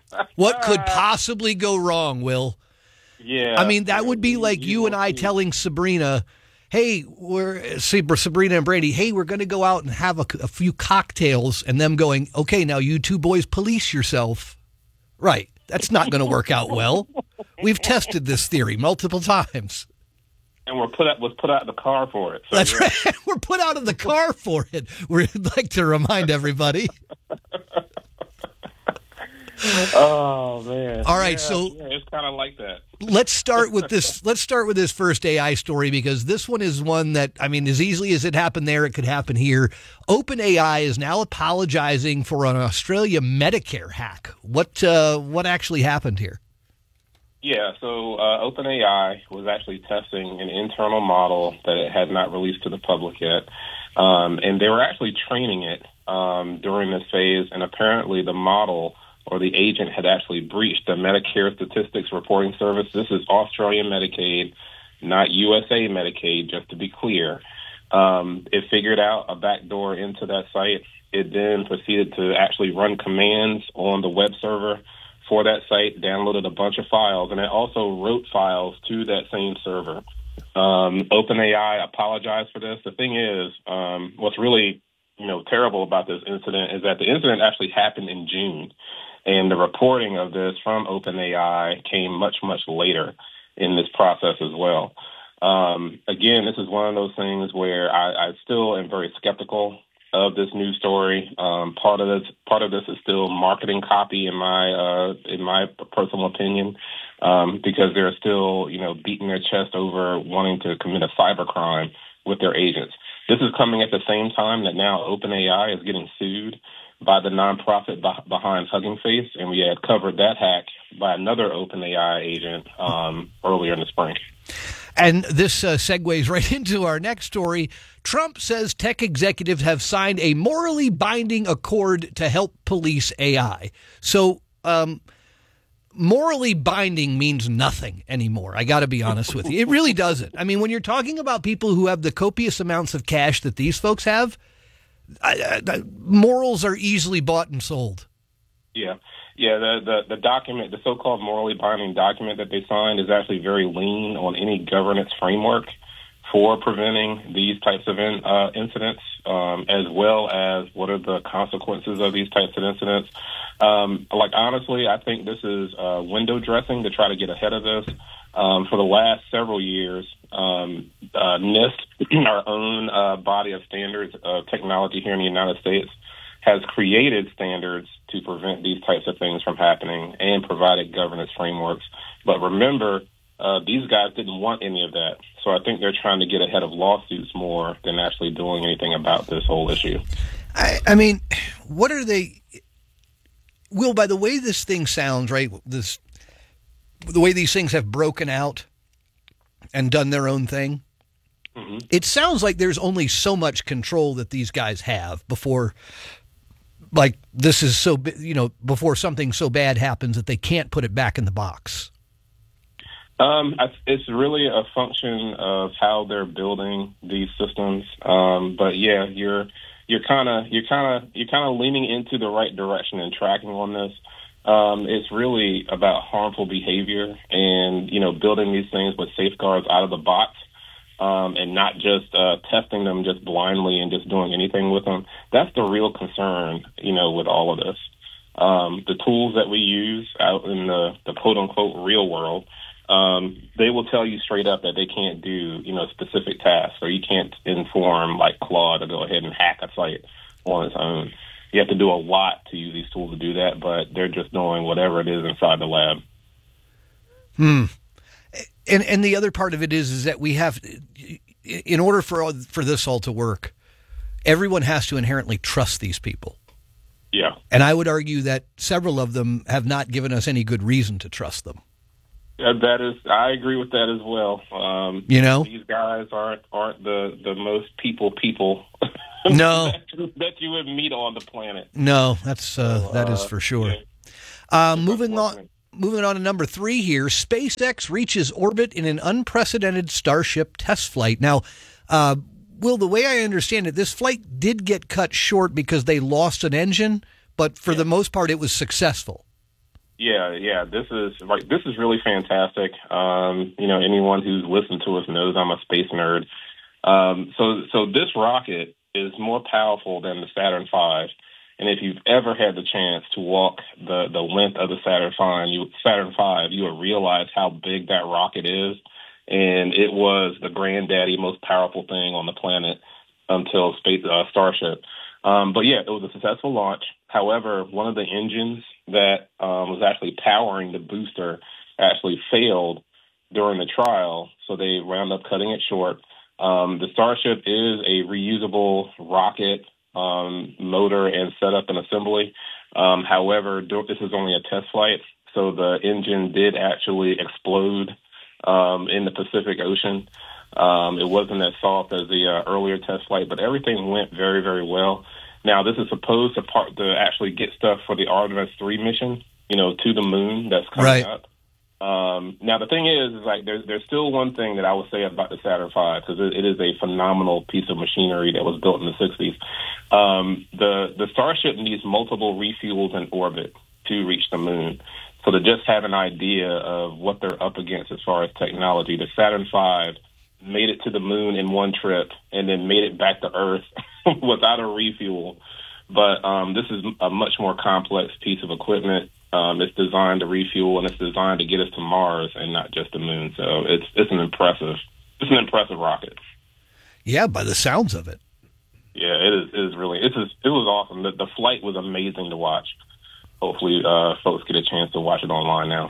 What could possibly go wrong, Will? Yeah. I mean, that would be like you and I telling Sabrina, hey, Sabrina and Brady, hey, we're going to go out and have a few cocktails, and them going, okay, now you two boys police yourself. Right. That's not going to work out well. We've tested this theory multiple times. And was put out of the car for it. So, That's right. We're put out of the car for it. We'd like to remind everybody. Oh man! All right, so it's kind of like that. Let's start with this. Let's start with this first AI story, because this one is one that, I mean, as easily as it happened there, it could happen here. OpenAI is now apologizing for an Australia Medicare hack. What actually happened here? Yeah, so OpenAI was actually testing an internal model that it had not released to the public yet, and they were actually training it during this phase, and apparently the model or the agent had actually breached the Medicare Statistics Reporting Service. This is Australian Medicaid, not USA Medicaid, just to be clear. It figured out a backdoor into that site. It then proceeded to actually run commands on the web server for that site, downloaded a bunch of files, and it also wrote files to that same server. OpenAI apologized for this. The thing is, what's really terrible about this incident is that the incident actually happened in June. And the reporting of this from OpenAI came much, much later in this process as well. Again, this is one of those things where I still am very skeptical of this news story. Part of this is still marketing copy, in my personal opinion, because they're still beating their chest over wanting to commit a cybercrime with their agents. This is coming at the same time that now OpenAI is getting sued by the nonprofit behind Hugging Face, and we had covered that hack by another OpenAI agent earlier in the spring. And this segues right into our next story. Trump says tech executives have signed a morally binding accord to help police AI. So morally binding means nothing anymore. I got to be honest with you. It really doesn't. I mean, when you're talking about people who have the copious amounts of cash that these folks have, morals are easily bought and sold. Yeah. The document, the so-called morally binding document that they signed, is actually very lean on any governance framework for preventing these types of incidents, as well as what are the consequences of these types of incidents. Honestly, I think this is window dressing to try to get ahead of this. For the last several years, NIST, our own body of standards of technology here in the United States, has created standards to prevent these types of things from happening and provided governance frameworks. But remember, these guys didn't want any of that. So I think they're trying to get ahead of lawsuits more than actually doing anything about this whole issue. I mean, what are they... Will, by the way this thing sounds, right, the way these things have broken out and done their own thing, mm-hmm. It sounds like there's only so much control that these guys have before, like, this is so, before something so bad happens that they can't put it back in the box. It's really a function of how they're building these systems. But yeah, you're kind of leaning into the right direction and tracking on this. It's really about harmful behavior and, building these things with safeguards out of the box, and not just testing them just blindly and just doing anything with them. That's the real concern, with all of this. The tools that we use out in the quote unquote real world, they will tell you straight up that they can't do, specific tasks, or you can't inform like Claude to go ahead and hack a site on its own. You have to do a lot to use these tools to do that, but they're just doing whatever it is inside the lab. And the other part of it is that we have, in order for this all to work, everyone has to inherently trust these people. Yeah. And I would argue that several of them have not given us any good reason to trust them. I agree with that as well. These guys aren't the most people. No, that you would meet on the planet. No, that is for sure. Yeah. Moving on to number 3 here. SpaceX reaches orbit in an unprecedented Starship test flight. Now, Will, the way I understand it, this flight did get cut short because they lost an engine, but for the most part, it was successful. Yeah. This is really fantastic. Anyone who's listened to us knows I'm a space nerd. So this rocket is more powerful than the Saturn V. And if you've ever had the chance to walk the length of the Saturn V, you would realize how big that rocket is. And it was the granddaddy, most powerful thing on the planet until Starship. But yeah, it was a successful launch. However, one of the engines that was actually powering the booster actually failed during the trial, so they wound up cutting it short. The Starship is a reusable rocket motor and setup and assembly. However, this is only a test flight, so the engine did actually explode in the Pacific Ocean. It wasn't as soft as the earlier test flight, but everything went very, very well. Now, this is supposed to actually get stuff for the Artemis 3 mission, to the moon that's coming up. Now, the thing is like there's still one thing that I would say about the Saturn V, because it is a phenomenal piece of machinery that was built in the 60s. The Starship needs multiple refuels in orbit to reach the moon. So to just have an idea of what they're up against as far as technology, the Saturn V made it to the moon in one trip and then made it back to Earth without a refuel. But this is a much more complex piece of equipment. It's designed to refuel, and it's designed to get us to Mars and not just the moon. So it's an impressive rocket. Yeah, by the sounds of it. Yeah, it is really. It was awesome. The flight was amazing to watch. Hopefully, folks get a chance to watch it online now.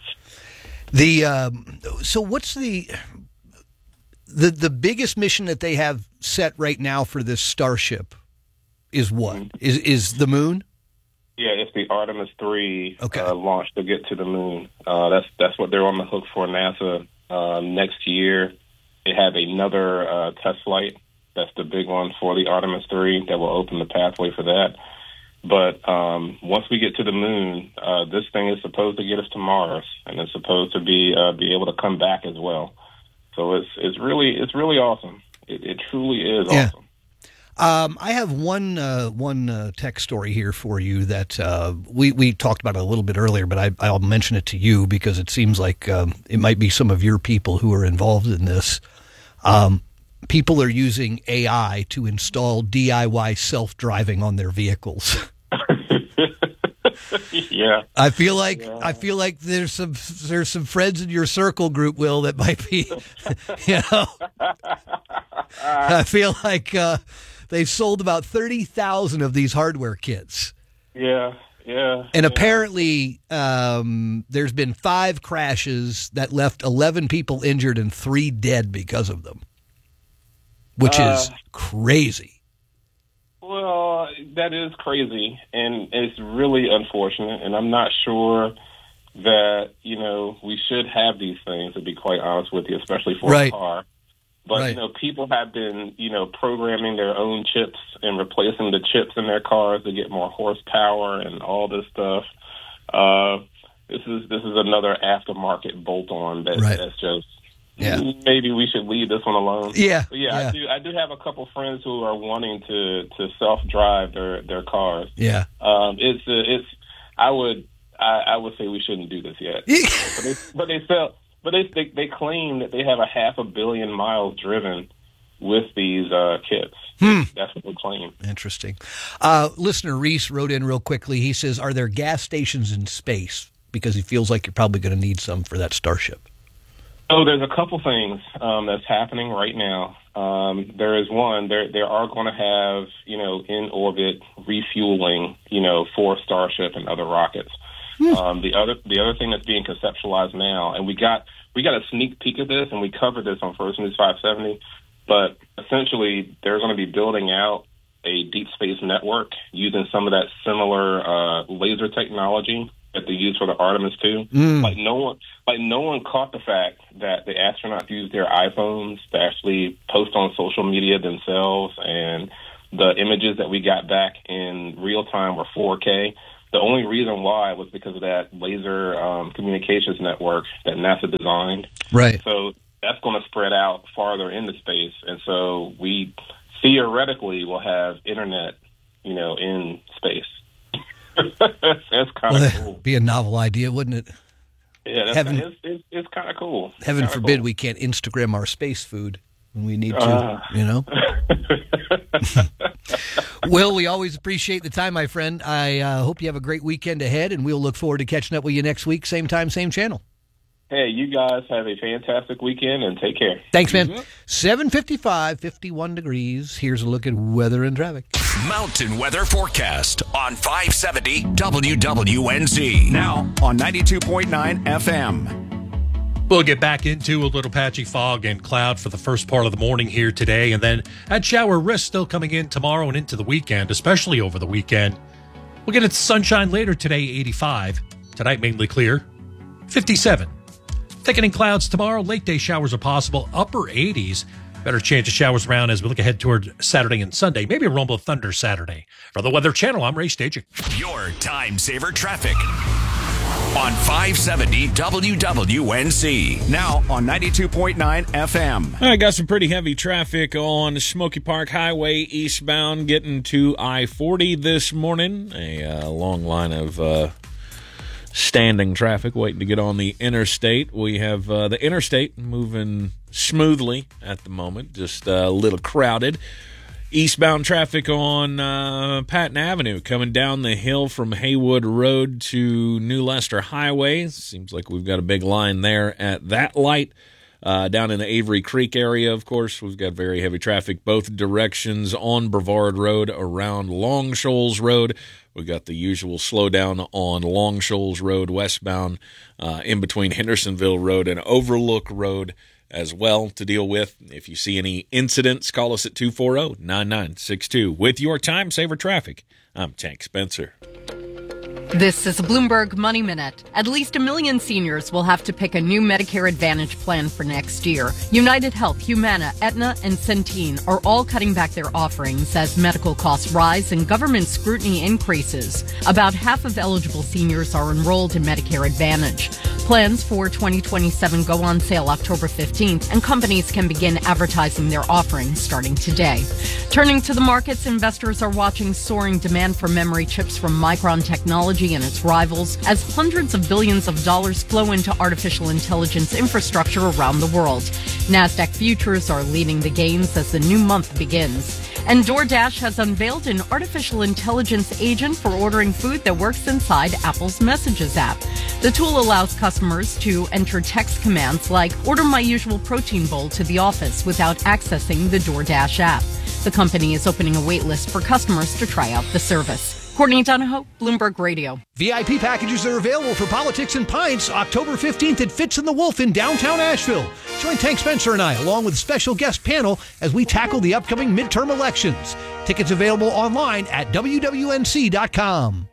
So what's the biggest mission that they have set right now for this Starship is what? Mm-hmm. Is the moon? Yeah, it's the Artemis 3 launch to get to the moon. That's what they're on the hook for NASA. Next year, they have another test flight. That's the big one for the Artemis 3 that will open the pathway for that. But once we get to the moon, this thing is supposed to get us to Mars, and it's supposed to be able to come back as well. So it's really awesome. It truly is awesome. I have one tech story here for you that we talked about it a little bit earlier, but I'll mention it to you because it seems like it might be some of your people who are involved in this. People are using AI to install DIY self-driving on their vehicles. Yeah, I feel like there's some friends in your circle group, Will, that might be, I feel like they've sold about 30,000 of these hardware kits. Yeah. And apparently, there's been 5 crashes that left 11 people injured and 3 dead because of them, which is crazy. Well, that is crazy, and it's really unfortunate, and I'm not sure that, we should have these things, to be quite honest with you, especially for a car. But, people have been, programming their own chips and replacing the chips in their cars to get more horsepower and all this stuff. This is another aftermarket bolt-on that's just... Yeah. Maybe we should leave this one alone. Yeah. But I do have a couple friends who are wanting to self-drive their cars. Yeah. I would say we shouldn't do this yet. but they claim that they have 500 million miles driven with these kits. That's what they claim. Interesting. Listener Reese wrote in real quickly. He says, "Are there gas stations in space?" Because he feels like you're probably going to need some for that Starship. So there's a couple things that's happening right now. There is one. There are going to have in orbit refueling for Starship and other rockets. The other thing that's being conceptualized now, and we got a sneak peek of this, and we covered this on First News 570. But essentially, they're going to be building out a deep space network using some of that similar laser technology that they use for the Artemis 2. Like no one caught the fact that the astronauts used their iPhones to actually post on social media themselves, and the images that we got back in real time were 4K. The only reason why was because of that laser communications network that NASA designed. Right. So that's going to spread out farther into space, and so we theoretically will have internet, in space. That's kind of cool. Be a novel idea, wouldn't it? Yeah, it's kind of cool. Heaven forbid we can't Instagram our space food when we need to, you know? Will, we always appreciate the time, my friend. I hope you have a great weekend ahead, and we'll look forward to catching up with you next week, same time, same channel. Hey, you guys have a fantastic weekend, and take care. Thanks, man. 7:55, 51 degrees. Here's a look at weather and traffic. Mountain Weather Forecast on 570 WWNZ. Now on 92.9 FM. We'll get back into a little patchy fog and cloud for the first part of the morning here today, and then that shower risk still coming in tomorrow and into the weekend, especially over the weekend. We'll get into sunshine later today, 85. Tonight, mainly clear, 57. Thickening clouds tomorrow. Late day showers are possible. Upper 80s. Better chance of showers around as we look ahead toward Saturday and Sunday. Maybe a rumble of thunder Saturday. For the Weather Channel, I'm Ray Staging. Your time saver traffic on 570 WWNZ. Now on 92.9 FM. I got some pretty heavy traffic on Smoky Park Highway eastbound getting to I-40 this morning. A long line of standing traffic waiting to get on the interstate. We have the interstate moving smoothly at the moment, just a little crowded. Eastbound traffic on Patton Avenue coming down the hill from Haywood Road to New Leicester Highway. Seems like we've got a big line there at that light. Down in the Avery Creek area, of course, we've got very heavy traffic both directions on Brevard Road around Long Shoals Road. We got the usual slowdown on Long Shoals Road westbound in between Hendersonville Road and Overlook Road as well to deal with. If you see any incidents, call us at 240-9962. With your time saver traffic, I'm Tank Spencer. This is a Bloomberg Money Minute. At least 1 million seniors will have to pick a new Medicare Advantage plan for next year. United Health, Humana, Aetna, and Centene are all cutting back their offerings as medical costs rise and government scrutiny increases. About half of eligible seniors are enrolled in Medicare Advantage. Plans for 2027 go on sale October 15th, and companies can begin advertising their offerings starting today. Turning to the markets, investors are watching soaring demand for memory chips from Micron Technology and its rivals as hundreds of billions of dollars flow into artificial intelligence infrastructure around the world. NASDAQ futures are leading the gains as the new month begins. And DoorDash has unveiled an artificial intelligence agent for ordering food that works inside Apple's Messages app. The tool allows customers to enter text commands like, "Order my usual protein bowl to the office," without accessing the DoorDash app. The company is opening a wait list for customers to try out the service. Courtney Donahoe, Bloomberg Radio. VIP packages are available for Politics and Pints October 15th at Fitz and the Wolf in downtown Asheville. Join Tank Spencer and I, along with a special guest panel, as we tackle the upcoming midterm elections. Tickets available online at WWNC.com.